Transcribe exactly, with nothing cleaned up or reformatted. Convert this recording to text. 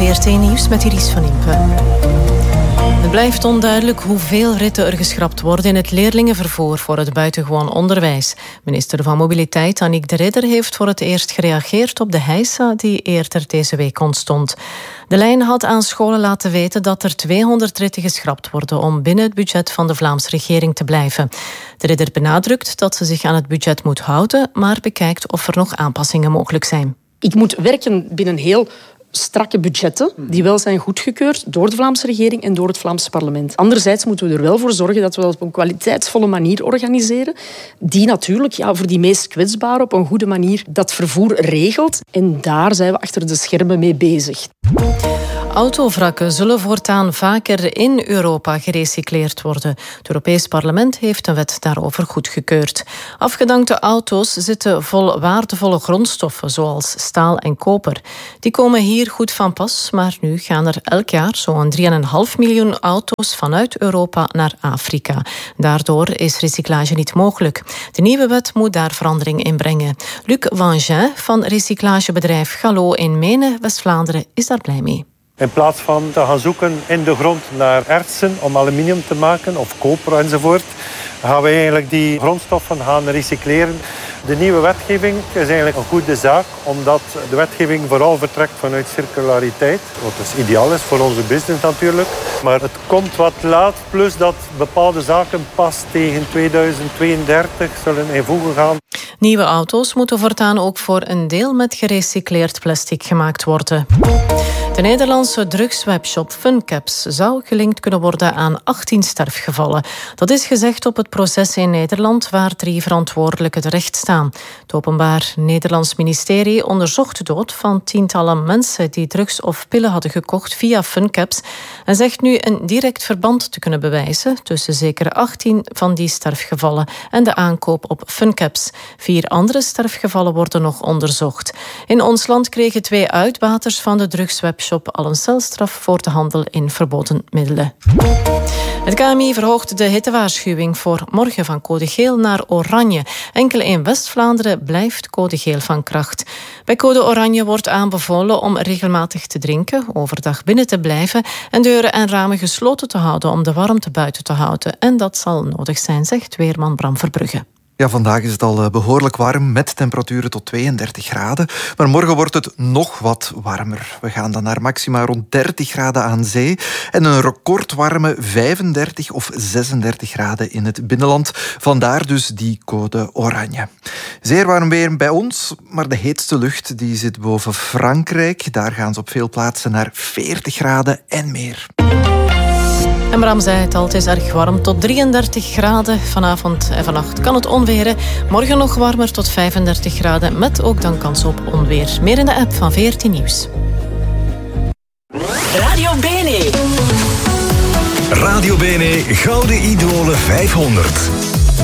V R T Nieuws met Iris van Impe. Het blijft onduidelijk hoeveel ritten er geschrapt worden in het leerlingenvervoer voor het buitengewoon onderwijs. Minister van Mobiliteit Annick de Ridder heeft voor het eerst gereageerd op de heisa die eerder deze week ontstond. De lijn had aan scholen laten weten dat er tweehonderd ritten geschrapt worden om binnen het budget van de Vlaamse regering te blijven. De Ridder benadrukt dat ze zich aan het budget moet houden, maar bekijkt of er nog aanpassingen mogelijk zijn. Ik moet werken binnen heel strakke budgetten die wel zijn goedgekeurd door de Vlaamse regering en door het Vlaamse parlement. Anderzijds moeten we er wel voor zorgen dat we dat op een kwaliteitsvolle manier organiseren, die natuurlijk ja, voor die meest kwetsbaren op een goede manier dat vervoer regelt. En daar zijn we achter de schermen mee bezig. Autovrakken zullen voortaan vaker in Europa gerecycleerd worden. Het Europees Parlement heeft een wet daarover goedgekeurd. Afgedankte auto's zitten vol waardevolle grondstoffen, zoals staal en koper. Die komen hier goed van pas, maar nu gaan er elk jaar zo'n drie komma vijf miljoen auto's vanuit Europa naar Afrika. Daardoor is recyclage niet mogelijk. De nieuwe wet moet daar verandering in brengen. Luc Vangin van recyclagebedrijf Gallo in Menen, West-Vlaanderen, is daar blij mee. In plaats van te gaan zoeken in de grond naar ertsen om aluminium te maken of koper enzovoort, gaan we eigenlijk die grondstoffen gaan recycleren. De nieuwe wetgeving is eigenlijk een goede zaak, omdat de wetgeving vooral vertrekt vanuit circulariteit, wat dus ideaal is voor onze business natuurlijk. Maar het komt wat laat, plus dat bepaalde zaken pas tegen tweeduizend tweeëndertig zullen in voege gaan. Nieuwe auto's moeten voortaan ook voor een deel met gerecycleerd plastic gemaakt worden. De Nederlandse drugswebshop Funcaps zou gelinkt kunnen worden aan achttien sterfgevallen. Dat is gezegd op het proces in Nederland waar drie verantwoordelijken terecht staan. Het Openbaar Nederlands Ministerie onderzocht de dood van tientallen mensen die drugs of pillen hadden gekocht via Funcaps en zegt nu een direct verband te kunnen bewijzen tussen zeker achttien van die sterfgevallen en de aankoop op Funcaps. Vier andere sterfgevallen worden nog onderzocht. In ons land kregen twee uitbaters van de drugswebshop al een celstraf voor de handel in verboden middelen. Het K M I verhoogt de hittewaarschuwing voor morgen van code geel naar oranje. Enkel in West-Vlaanderen blijft code geel van kracht. Bij code oranje wordt aanbevolen om regelmatig te drinken, overdag binnen te blijven en deuren en ramen gesloten te houden om de warmte buiten te houden. En dat zal nodig zijn, zegt weerman Bram Verbrugge. Ja, vandaag is het al behoorlijk warm met temperaturen tot tweeëndertig graden. Maar morgen wordt het nog wat warmer. We gaan dan naar maxima rond dertig graden aan zee en een recordwarme vijfendertig of zesendertig graden in het binnenland. Vandaar dus die code oranje. Zeer warm weer bij ons, maar de heetste lucht die zit boven Frankrijk. Daar gaan ze op veel plaatsen naar veertig graden en meer. En Bram zei het al, het is erg warm, tot drieëndertig graden. Vanavond en vannacht kan het onweren. Morgen nog warmer tot vijfendertig graden, met ook dan kans op onweer. Meer in de app van V R T Nieuws. Radio Bene. Radio Bene Gouden Idolen vijfhonderd.